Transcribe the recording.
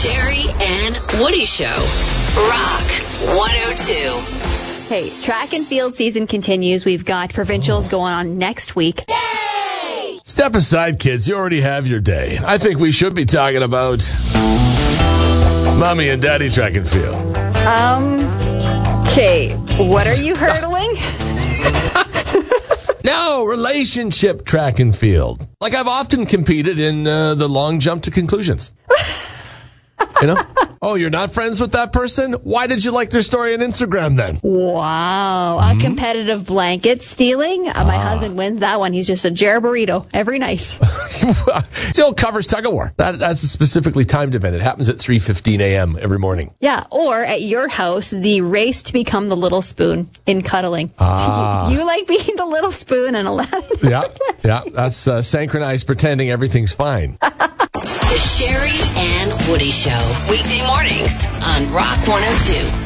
Sherry and Woody Show. Rock 102. Hey, track and field season continues. We've got provincials going on next week. Yay! Step aside, kids. You already have your day. I think we should be talking about mommy and daddy track and field. Okay. What are you hurdling? No, relationship track and field. Like I've often competed in the long jump to conclusions. You know? Oh, you're not friends with that person? Why did you like their story on Instagram then? Wow. Competitive blanket stealing. My husband wins that one. He's just a Jer burrito every night. Still covers tug of war. That's a specifically timed event. It happens at 3:15 a.m. every morning. Yeah. Or at your house, the race to become the little spoon in cuddling. You like being the little spoon and Aladdin. Yeah. That's synchronized pretending everything's fine. The Sherry and Woody Show. Weekday mornings on Rock 102.